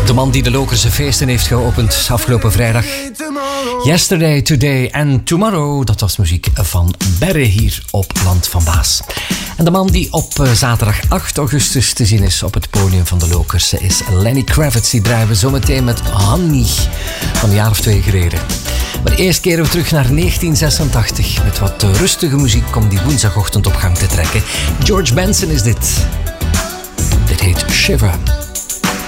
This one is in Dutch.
De man die de Lokerse feesten heeft geopend afgelopen vrijdag. Yesterday, Today and Tomorrow. Dat was muziek van Berre hier op Land van Baas. En de man die op zaterdag 8 augustus te zien is op het podium van de Lokerse is Lenny Kravitz. Die draaien we zometeen met Honey van een jaar of 2 geleden. Maar eerst keren we terug naar 1986 met wat rustige muziek om die woensdagochtend op gang te trekken. George Benson is dit. Dit heet Shiver.